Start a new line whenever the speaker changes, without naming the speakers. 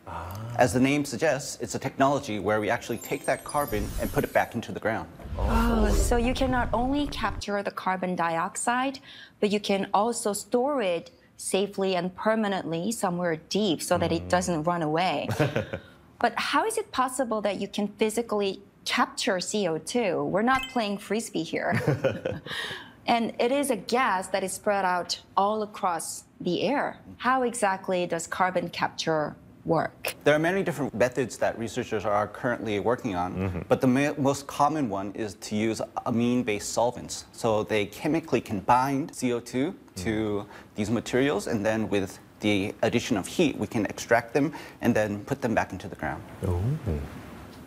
As the name suggests, it's a technology where we actually take that carbon and put it back into the ground.
Oh, so you can not only capture the carbon dioxide, but you can also store it safely and permanently somewhere deep so that it doesn't run away. But how is it possible that you can physically capture CO2? We're not playing frisbee here. And it is a gas that is spread out all across the air. How exactly does carbon capture work?
There are many different methods that researchers are currently working on, but the most common one is to use amine-based solvents. So they chemically can bind CO2 to these materials, and then with the addition of heat, we can extract them and then put them back into the ground.
오.